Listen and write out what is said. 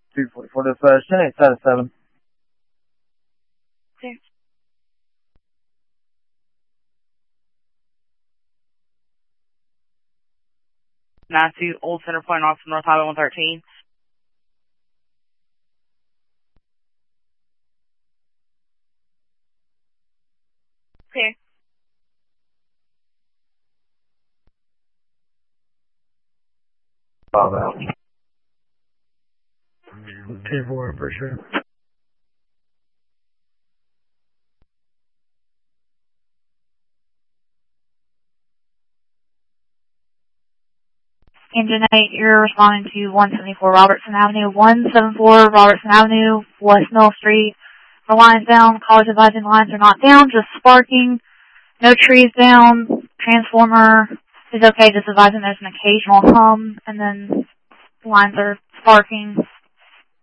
244 dispatch, 10-8-7. Okay. 92 Old Center Point off North Highway 113. Okay. Bob out. 10-4 for sure. Engine 8, you're responding to 174 Robertson Avenue, 174 Robertson Avenue, West Mill Street. The lines down, college advising lines are not down, just sparking. No trees down. Transformer is okay, just advising there's an occasional hum, and then lines are sparking.